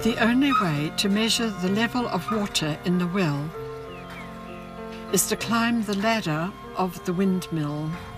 The only way to measure the level of water in the well is to climb the ladder of the windmill.